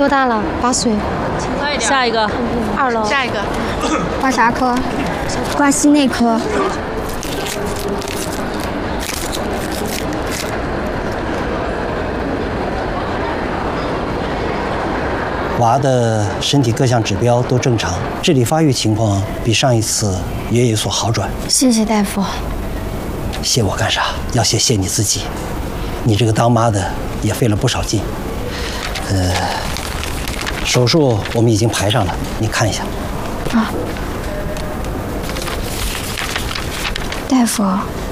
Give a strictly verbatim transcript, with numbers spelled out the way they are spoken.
多大了？八岁。 下一个， 二楼。 下一个。 挂啥科？挂心内科。 娃的身体各项指标都正常，智力发育情况比上一次也有所好转。 谢谢大夫。 谢我干啥？要谢谢你自己。你这个当妈的也费了不少劲。呃，手术我们已经排上了，你看一下。 啊，大夫。